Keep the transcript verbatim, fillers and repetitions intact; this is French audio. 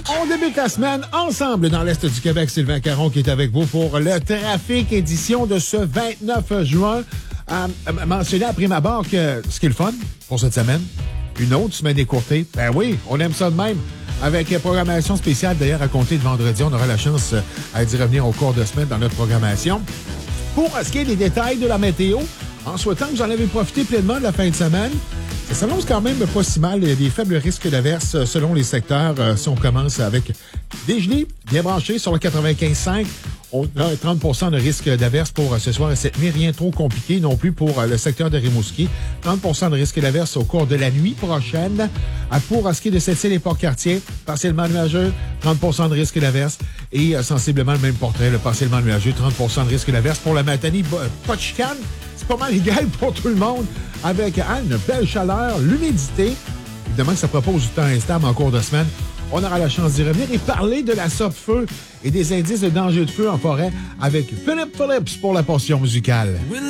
On débute la semaine ensemble dans l'Est du Québec. Sylvain Caron qui est avec vous pour le Trafic édition de ce vingt-neuf juin. Euh, mentionner à prime abord que ce qui est le fun pour cette semaine, une autre semaine écourtée. Ben oui, on aime ça de même. Avec programmation spéciale, d'ailleurs, à compter de vendredi, on aura la chance euh, d'y revenir au cours de semaine dans notre programmation. Pour ce qui est des détails de la météo, en souhaitant que vous en avez profité pleinement de la fin de semaine, ça s'annonce quand même pas si mal. Il y a des faibles risques d'averses selon les secteurs. Euh, si on commence avec des gelées bien branchées sur le quatre-vingt-quinze virgule cinq, on a trente pour cent de risque d'averse pour euh, ce soir et cette nuit. Rien trop compliqué non plus pour euh, le secteur de Rimouski. trente pour cent de risque d'averse au cours de la nuit prochaine. Euh, pour ce qui est de Sept-Îles et Port-Cartier, partiellement nuageux, trente pour cent de risque d'averse. Et euh, sensiblement le même portrait, le partiellement nuageux, trente pour cent de risque d'averse. Pour la Matanie, pas de chicane. C'est pas mal égal pour tout le monde, avec hein, une belle chaleur, l'humidité. Évidemment que ça propose du temps instable en cours de semaine. On aura la chance d'y revenir et parler de la sorte-feu et des indices de danger de feu en forêt avec Philippe Phillips pour la portion musicale.